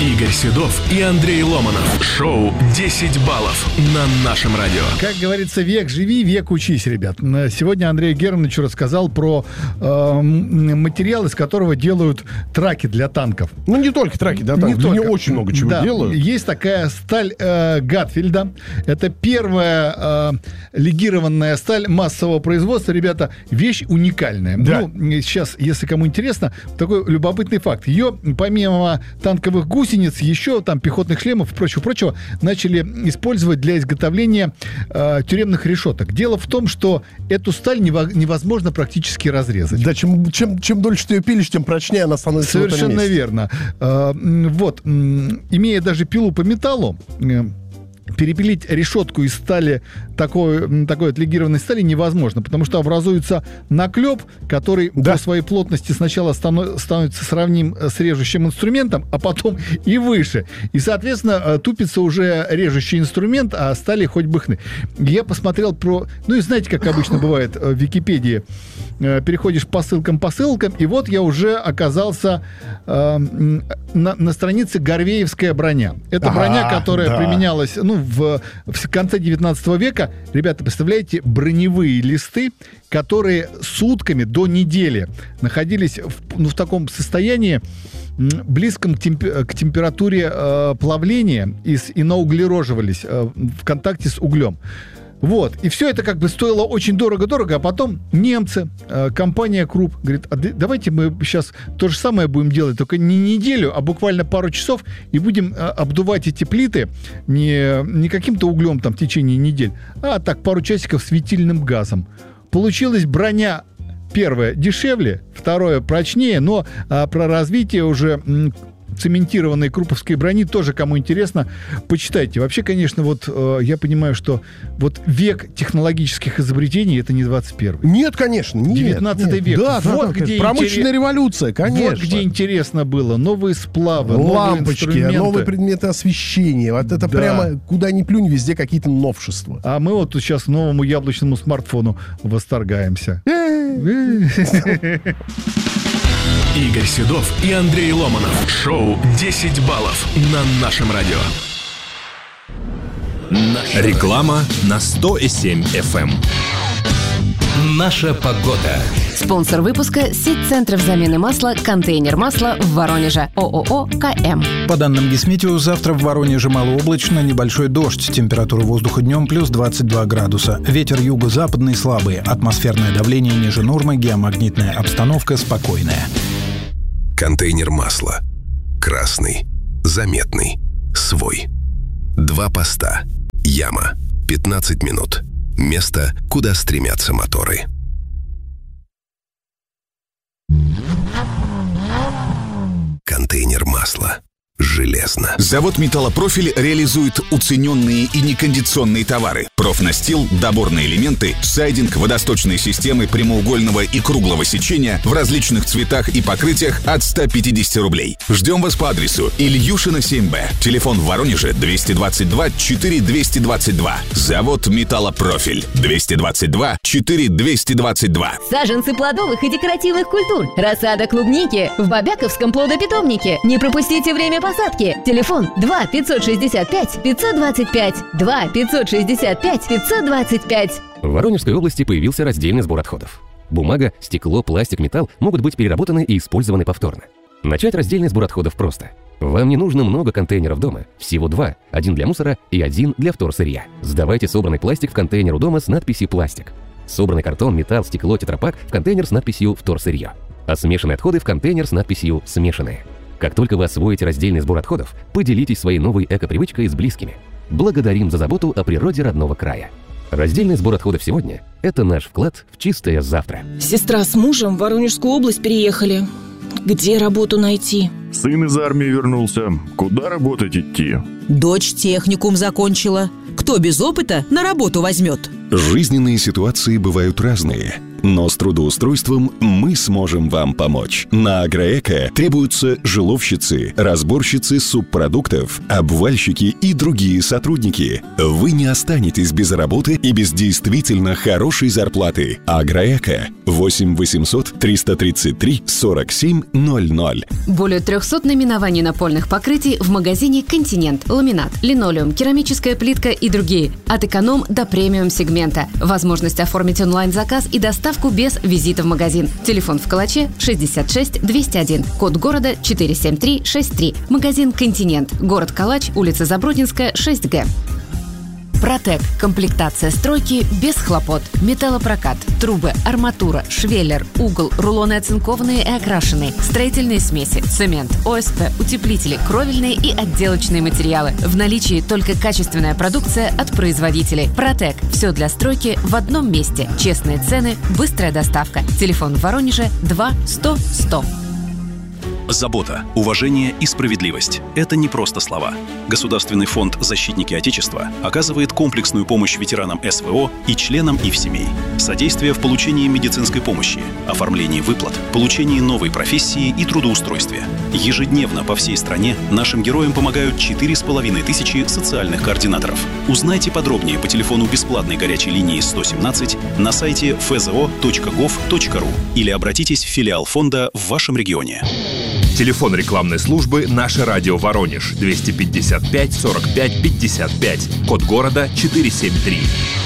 Игорь Седов и Андрей Ломанов. Шоу «10 баллов» на нашем радио. Как говорится, век живи, век учись, ребят. Сегодня Андрей Германович рассказал про материал, из которого делают траки для танков. Ну, не только траки для танков, для него очень много чего делают. Есть такая сталь Гатфельда. Это первая легированная сталь массового производства. Ребята, вещь уникальная. Да. Ну, сейчас, если кому интересно, такой любопытный факт. Ее, помимо танковых гусениц, еще там пехотных шлемов и прочего, начали использовать для изготовления тюремных решеток. Дело в том, что эту сталь невозможно практически разрезать. Да, чем дольше ты ее пилишь, тем прочнее она становится. Совершенно верно. Вот, имея даже пилу по металлу, перепилить решетку из стали, такой легированной стали невозможно, потому что образуется наклеп, который по своей плотности сначала становится сравним с режущим инструментом, а потом и выше. И, соответственно, тупится уже режущий инструмент, а стали хоть бы хны. Я посмотрел ну и знаете, как обычно бывает в Википедии, переходишь по ссылкам, и вот я уже оказался на странице «Горвеевская броня». Это броня, которая применялась в конце 19 века. Ребята, представляете, броневые листы, которые сутками до недели находились в таком состоянии, близком к температуре плавления и науглероживались в контакте с углем. Вот. И все это как бы стоило очень дорого-дорого, а потом немцы, компания Круп, говорит, давайте мы сейчас то же самое будем делать, только не неделю, а буквально пару часов, и будем обдувать эти плиты не каким-то углем там в течение недель, а так пару часиков светильным газом. Получилась броня, первое, дешевле, второе, прочнее, но про развитие уже цементированной круповской брони тоже, кому интересно, почитайте. Вообще, конечно, вот я понимаю, что вот век технологических изобретений — это не 21-й. Нет, конечно, нет. 19 век. Да, вот где промышленная революция, конечно. Вот где интересно было. Новые сплавы, лампочки, новые инструменты. новые предметы освещения. Вот это прямо куда ни плюнь, везде какие-то новшества. А мы вот сейчас новому яблочному смартфону восторгаемся. Игорь Седов и Андрей Ломанов. Шоу «10 баллов» на нашем радио. Реклама на 100,7 FM. Наша погода. Спонсор выпуска — сеть центров замены масла «Контейнер масла» в Воронеже. ООО «КМ». По данным Гисметео, завтра в Воронеже малооблачно, небольшой дождь. Температура воздуха днем плюс 22 градуса. Ветер юго-западный слабый. Атмосферное давление ниже нормы. Геомагнитная обстановка спокойная. Контейнер масла. Красный. Заметный. Свой. 2 поста. Яма. 15 минут. Место, куда стремятся моторы. Контейнер масла. Железно. Завод «Металлопрофиль» реализует уцененные и некондиционные товары. Профнастил, доборные элементы, сайдинг, водосточные системы прямоугольного и круглого сечения в различных цветах и покрытиях от 150 рублей. Ждем вас по адресу Ильюшина 7Б. Телефон в Воронеже 222 4222. Завод «Металлопрофиль» 222 4222. Саженцы плодовых и декоративных культур. Рассада клубники в Бобяковском плодопитомнике. Не пропустите время посадки. Телефон 2 565 525. 2 565 525. В Воронежской области появился раздельный сбор отходов. Бумага, стекло, пластик, металл могут быть переработаны и использованы повторно. Начать раздельный сбор отходов просто. Вам не нужно много контейнеров дома. Всего 2. Один для мусора и один для вторсырья. Сдавайте собранный пластик в контейнер у дома с надписью «Пластик». Собранный картон, металл, стекло, тетрапак в контейнер с надписью «Вторсырье». А смешанные отходы в контейнер с надписью «Смешанные». Как только вы освоите раздельный сбор отходов, поделитесь своей новой эко-привычкой с близкими. Благодарим за заботу о природе родного края. Раздельный сбор отходов сегодня – это наш вклад в чистое завтра. Сестра с мужем в Воронежскую область переехали. Где работу найти? Сын из армии вернулся. Куда работать идти? Дочь техникум закончила. Кто без опыта на работу возьмет? Жизненные ситуации бывают разные. Но с трудоустройством мы сможем вам помочь. На Агроэко требуются жиловщицы, разборщицы субпродуктов, обвальщики и другие сотрудники. Вы не останетесь без работы и без действительно хорошей зарплаты. Агроэко 8 800 333 47 00. Более 300 наименований напольных покрытий в магазине «Континент». Ламинат, линолеум, керамическая плитка и другие. От эконом до премиум сегмента. Возможность оформить онлайн-заказ и доставку без визита в магазин. Телефон в Калаче 66 201. Код города 47363. Магазин «Континент». Город Калач, улица Забродинская, 6Г. Протек. Комплектация стройки без хлопот. Металлопрокат, трубы, арматура, швеллер, угол, рулоны оцинкованные и окрашенные, строительные смеси, цемент, ОСП, утеплители, кровельные и отделочные материалы. В наличии только качественная продукция от производителей. Протек. Все для стройки в одном месте. Честные цены, быстрая доставка. Телефон в Воронеже 2 100 100. Забота, уважение и справедливость – это не просто слова. Государственный фонд «Защитники Отечества» оказывает комплексную помощь ветеранам СВО и членам их семей. Содействие в получении медицинской помощи, оформлении выплат, получении новой профессии и трудоустройстве. Ежедневно по всей стране нашим героям помогают 4500 социальных координаторов. Узнайте подробнее по телефону бесплатной горячей линии 117 на сайте fzo.gov.ru или обратитесь в филиал фонда в вашем регионе. Телефон рекламной службы «Наше радио Воронеж» 255 45 55. Код города 473.